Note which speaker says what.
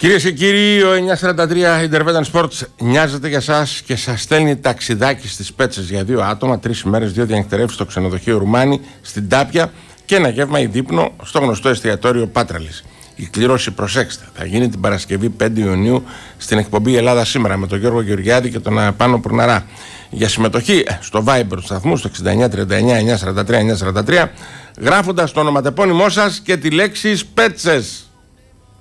Speaker 1: Κυρίες και κύριοι, ο 943 Intervention Sports νοιάζεται για σας και σας στέλνει ταξιδάκι στις Πέτσες για 2 άτομα, 3 ημέρες, 2 διανυκτερεύσεις στο ξενοδοχείο Ρουμάνι στην Τάπια και ένα γεύμα ή δείπνο στο γνωστό εστιατόριο Πάτραλης. Η κλήρωση, προσέξτε, θα γίνει την Παρασκευή 5 Ιουνίου στην εκπομπή Ελλάδα Σήμερα με τον Γιώργο Γεωργιάδη και τον Πάνο Πουρναρά. Για συμμετοχή στο Viber του σταθμού στο 6939 943 943 γράφοντας το ονοματεπώνυμό σας και τη λέξη Πέτσες.